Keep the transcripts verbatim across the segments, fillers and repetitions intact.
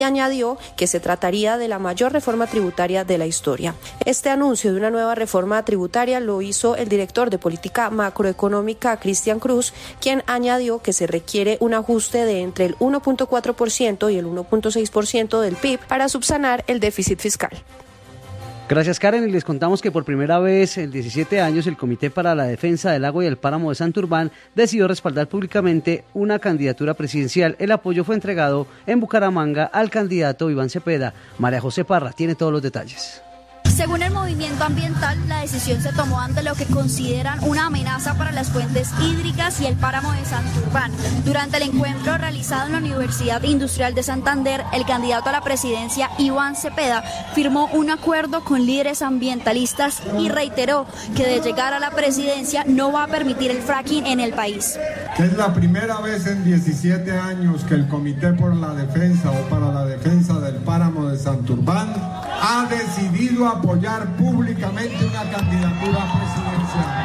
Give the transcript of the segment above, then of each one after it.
y añadió que se trataría de la mayor reforma tributaria de la historia. Este anuncio de una nueva reforma tributaria lo hizo el director de política macroeconómica, Cristian Cruz, quien añadió que se requiere un ajuste de entre el uno punto cuatro por ciento y el uno punto seis por ciento del P I B para subsanar el déficit fiscal. Gracias, Karen, y les contamos que por primera vez en diecisiete años el Comité para la Defensa del Agua y el Páramo de Santurbán decidió respaldar públicamente una candidatura presidencial. El apoyo fue entregado en Bucaramanga al candidato Iván Cepeda. María José Parra tiene todos los detalles. Según el movimiento ambiental, la decisión se tomó ante lo que consideran una amenaza para las fuentes hídricas y el páramo de Santurbán. Durante el encuentro realizado en la Universidad Industrial de Santander, el candidato a la presidencia, Iván Cepeda, firmó un acuerdo con líderes ambientalistas y reiteró que de llegar a la presidencia no va a permitir el fracking en el país. Es la primera vez en diecisiete años que el Comité por la Defensa o para la Defensa del Páramo de Santurbán ha decidido apoyar públicamente una candidatura presidencial.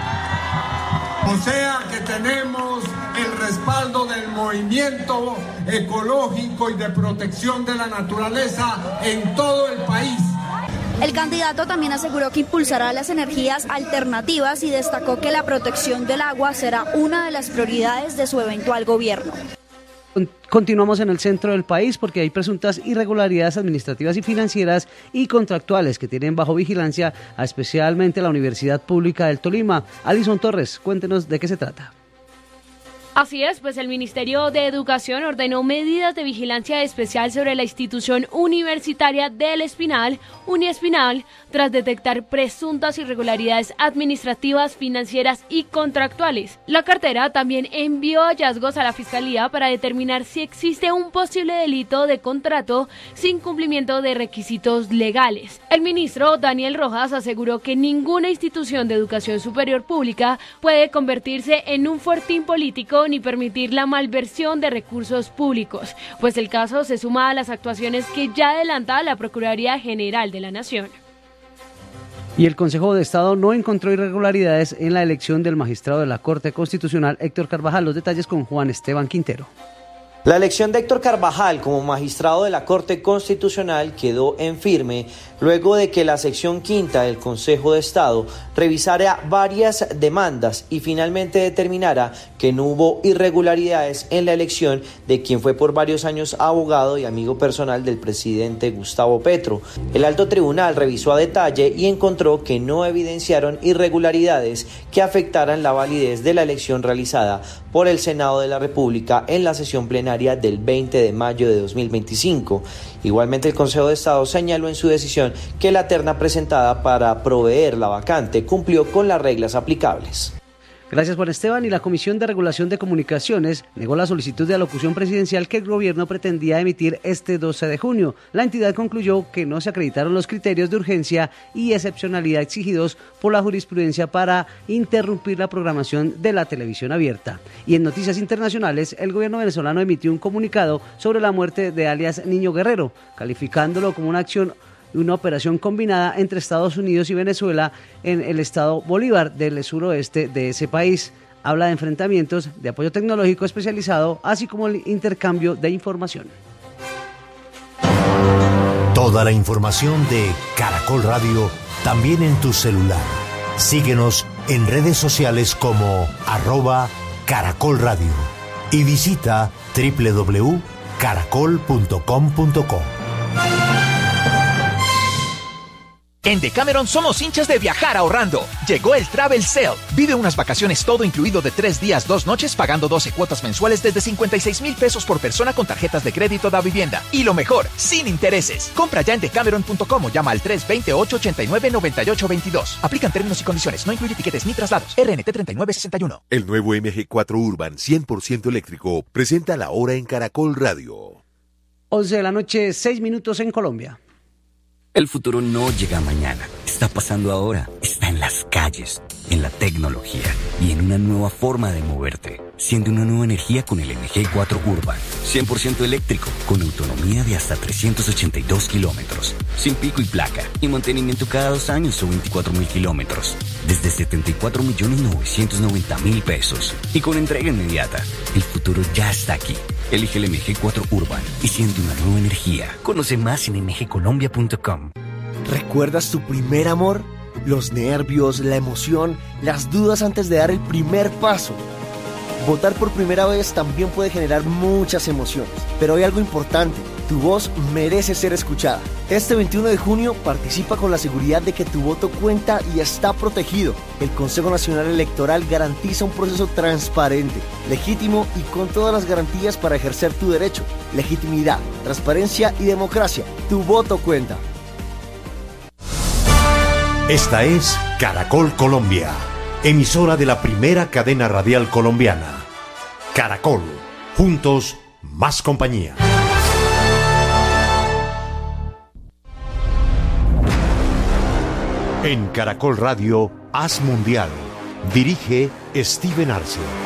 O sea que tenemos el respaldo del movimiento ecológico y de protección de la naturaleza en todo el país. El candidato también aseguró que impulsará las energías alternativas y destacó que la protección del agua será una de las prioridades de su eventual gobierno. Continuamos en el centro del país porque hay presuntas irregularidades administrativas y financieras y contractuales que tienen bajo vigilancia a especialmente la Universidad Pública del Tolima. Alison Torres, cuéntenos de qué se trata. Así es, pues el Ministerio de Educación ordenó medidas de vigilancia especial sobre la institución universitaria del Espinal, Uniespinal, tras detectar presuntas irregularidades administrativas, financieras y contractuales. La cartera también envió hallazgos a la Fiscalía para determinar si existe un posible delito de contrato sin cumplimiento de requisitos legales. El ministro Daniel Rojas aseguró que ninguna institución de educación superior pública puede convertirse en un fortín político ni permitir la malversión de recursos públicos, pues el caso se suma a las actuaciones que ya adelanta la Procuraduría General de la Nación. Y el Consejo de Estado no encontró irregularidades en la elección del magistrado de la Corte Constitucional, Héctor Carvajal. Los detalles con Juan Esteban Quintero. La elección de Héctor Carvajal como magistrado de la Corte Constitucional quedó en firme luego de que la sección quinta del Consejo de Estado revisara varias demandas y finalmente determinara que no hubo irregularidades en la elección de quien fue por varios años abogado y amigo personal del presidente Gustavo Petro. El alto tribunal revisó a detalle y encontró que no evidenciaron irregularidades que afectaran la validez de la elección realizada por el Senado de la República en la sesión plenaria del veinte de mayo de dos mil veinticinco. Igualmente, el Consejo de Estado señaló en su decisión que la terna presentada para proveer la vacante cumplió con las reglas aplicables. Gracias, Juan Esteban. Y la Comisión de Regulación de Comunicaciones negó la solicitud de alocución presidencial que el gobierno pretendía emitir este doce de junio. La entidad concluyó que no se acreditaron los criterios de urgencia y excepcionalidad exigidos por la jurisprudencia para interrumpir la programación de la televisión abierta. Y en noticias internacionales, el gobierno venezolano emitió un comunicado sobre la muerte de alias Niño Guerrero, calificándolo como una acción una operación combinada entre Estados Unidos y Venezuela en el estado Bolívar del suroeste de ese país. Habla de enfrentamientos, de apoyo tecnológico especializado, así como el intercambio de información. Toda la información de Caracol Radio también en tu celular. Síguenos en redes sociales como arroba Caracol Radio y visita doble u doble u doble u punto caracol punto com punto co. En Decameron somos hinchas de viajar ahorrando. Llegó el Travel Sale. Vive unas vacaciones todo incluido de tres días, dos noches, pagando doce cuotas mensuales desde cincuenta y seis mil pesos por persona con tarjetas de crédito da vivienda. Y lo mejor, sin intereses. Compra ya en decameron punto com o llama al tres dos ocho, ocho nueve, nueve ocho dos dos. Aplican términos y condiciones. No incluye tiquetes ni traslados. R N T treinta y nueve sesenta y uno. El nuevo M G cuatro Urban cien por ciento eléctrico presenta la hora en Caracol Radio. once de la noche, seis minutos en Colombia. El futuro no llega mañana, está pasando ahora, está en las calles, en la tecnología y en una nueva forma de moverte. Siente una nueva energía con el M G cuatro Urban, cien por ciento eléctrico, con autonomía de hasta trescientos ochenta y dos kilómetros, sin pico y placa y mantenimiento cada dos años o veinticuatro mil kilómetros, desde setenta y cuatro millones novecientos noventa mil pesos y con entrega inmediata. El futuro ya está aquí. Elige el M G cuatro Urban y siente una nueva energía. Conoce más en m g colombia punto com. ¿Recuerdas tu primer amor? Los nervios, la emoción, las dudas antes de dar el primer paso. Votar por primera vez también puede generar muchas emociones, pero hay algo importante, tu voz merece ser escuchada. Este veintiuno de junio participa con la seguridad de que tu voto cuenta y está protegido. El Consejo Nacional Electoral garantiza un proceso transparente, legítimo y con todas las garantías para ejercer tu derecho. Legitimidad, transparencia y democracia. Tu voto cuenta. Esta es Caracol Colombia, emisora de la primera cadena radial colombiana. Caracol, juntos, más compañía. En Caracol Radio, Haz Mundial. Dirige Steven Arce.